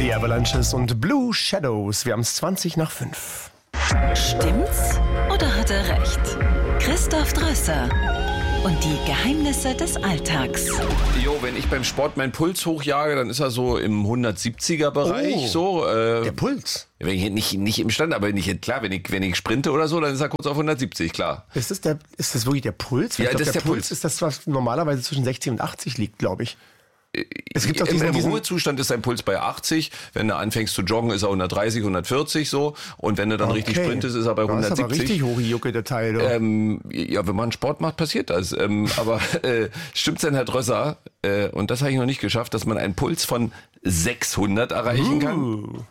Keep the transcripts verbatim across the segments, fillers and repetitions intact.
Die Avalanches und Blue Shadows. Wir haben es zwanzig nach fünf. Stimmt's oder hat er recht? Christoph Drösser und die Geheimnisse des Alltags. Jo, wenn ich beim Sport meinen Puls hochjage, dann ist er so im hundertsiebziger-Bereich. Oh, so, äh, der Puls? Wenn ich nicht, nicht im Stand, aber nicht, klar, wenn ich, wenn ich sprinte oder so, dann ist er kurz auf hundertsiebzig, klar. Ist das, der, ist das wirklich der Puls? Ja, ich glaub, das ist der, der Puls. Puls. Ist das, was normalerweise zwischen sechzig und achtzig liegt, glaube ich. Es gibt auch Im, diesen, Im diesen Ruhezustand ist dein Puls bei achtzig. Wenn du anfängst zu joggen, ist er hundertdreißig, hundertvierzig so. Und wenn du dann okay. richtig sprintest, ist er bei das hundertsiebzig. Das ist aber richtig hoch, Jucke, der Teil. Ähm, ja, wenn man Sport macht, passiert das. Ähm, aber äh, stimmt's denn, Herr Drösser, äh, und das habe ich noch nicht geschafft, dass man einen Puls von sechshundert erreichen kann? Uh.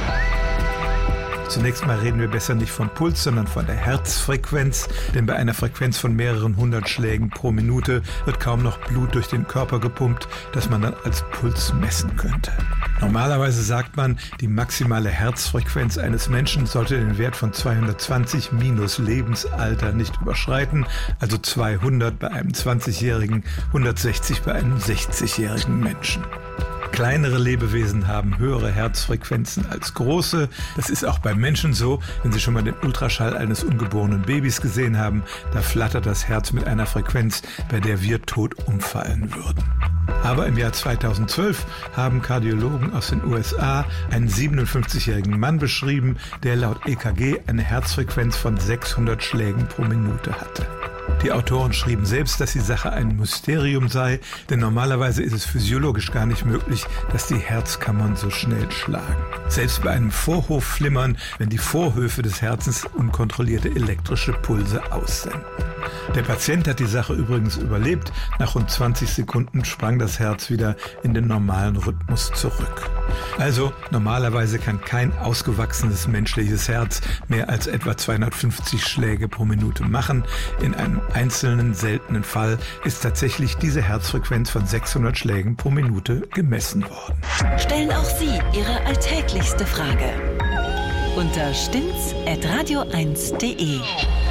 Zunächst mal reden wir besser nicht von Puls, sondern von der Herzfrequenz, denn bei einer Frequenz von mehreren hundert Schlägen pro Minute wird kaum noch Blut durch den Körper gepumpt, das man dann als Puls messen könnte. Normalerweise sagt man, die maximale Herzfrequenz eines Menschen sollte den Wert von zweihundertzwanzig minus Lebensalter nicht überschreiten, also zweihundert bei einem zwanzigjährigen, hundertsechzig bei einem sechzigjährigen Menschen. Kleinere Lebewesen haben höhere Herzfrequenzen als große. Das ist auch beim Menschen so. Wenn Sie schon mal den Ultraschall eines ungeborenen Babys gesehen haben, da flattert das Herz mit einer Frequenz, bei der wir tot umfallen würden. Aber im Jahr zweitausendzwölf haben Kardiologen aus den U S A einen siebenundfünfzigjährigen Mann beschrieben, der laut E K G eine Herzfrequenz von sechshundert Schlägen pro Minute hatte. Die Autoren schrieben selbst, dass die Sache ein Mysterium sei, denn normalerweise ist es physiologisch gar nicht möglich, dass die Herzkammern so schnell schlagen. Selbst bei einem Vorhofflimmern, wenn die Vorhöfe des Herzens unkontrollierte elektrische Pulse aussenden. Der Patient hat die Sache übrigens überlebt. Nach rund zwanzig Sekunden sprang das Herz wieder in den normalen Rhythmus zurück. Also normalerweise kann kein ausgewachsenes menschliches Herz mehr als etwa zweihundertfünfzig Schläge pro Minute machen. In einem einzelnen seltenen Fall ist tatsächlich diese Herzfrequenz von sechshundert Schlägen pro Minute gemessen worden. Stellen auch Sie Ihre alltäglichste Frage unter stimmt's at radio eins punkt de.